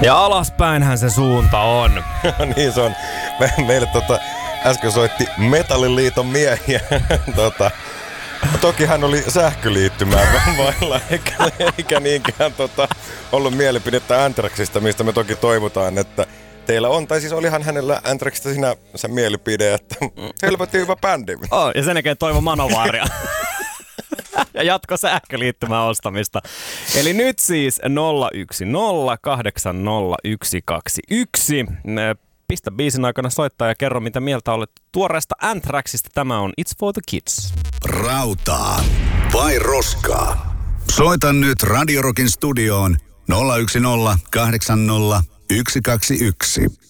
Ja alaspäinhän se suunta on. Niin se on. Meille äsken soitti Metalliliiton miehiä. Toki hän oli sähköliittymää vailla, eikä niinkään ollut mielipidettä Anthraxista, mistä me toki toivotaan, että teillä on. Tai siis olihan hänellä Anthraxista se mielipide, että helvetin hyvä bändi. Oh, ja sen jälkeen Toivo Manovaaria. Ja jatko sähköliittymän ostamista. Eli nyt siis 010800121. Pistä biisin aikana soittaa ja kerro, mitä mieltä olet tuoreesta Anthraxista. Tämä on It's for the Kids. Rautaa vai roskaa? Soita nyt Radio Rockin studioon 010800121.